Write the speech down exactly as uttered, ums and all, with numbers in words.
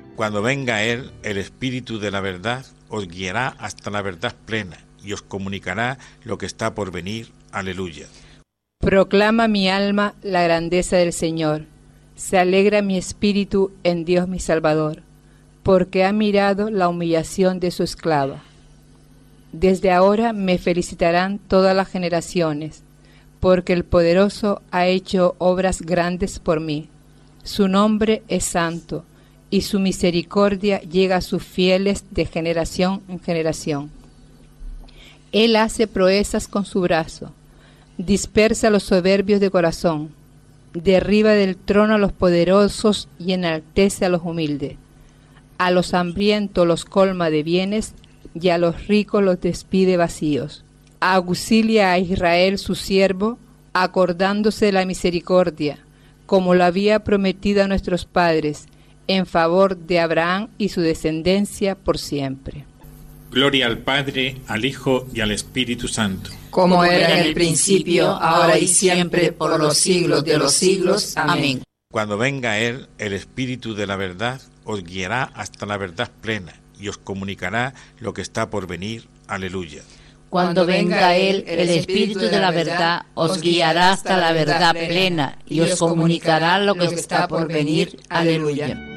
Cuando venga Él, el Espíritu de la verdad, os guiará hasta la verdad plena y os comunicará lo que está por venir. Aleluya. Proclama mi alma la grandeza del Señor. Se alegra mi espíritu en Dios mi Salvador, porque ha mirado la humillación de su esclava. Desde ahora me felicitarán todas las generaciones, porque el Poderoso ha hecho obras grandes por mí. Su nombre es santo, y su misericordia llega a sus fieles de generación en generación. Él hace proezas con su brazo, dispersa a los soberbios de corazón, derriba del trono a los poderosos y enaltece a los humildes. A los hambrientos los colma de bienes y a los ricos los despide vacíos. Auxilia a Israel su siervo, acordándose de la misericordia, como lo había prometido a nuestros padres, en favor de Abraham y su descendencia por siempre. Gloria al Padre, al Hijo y al Espíritu Santo. Como era en el principio, ahora y siempre, por los siglos de los siglos. Amén. Cuando venga Él, el Espíritu de la verdad, os guiará hasta la verdad plena y os comunicará lo que está por venir. Aleluya. Cuando venga Él, el Espíritu de la verdad, os guiará hasta la verdad plena y os comunicará lo que está por venir. Aleluya.